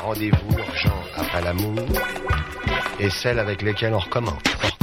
Rendez-vous urgent après l'amour et celles avec lesquelles on recommence.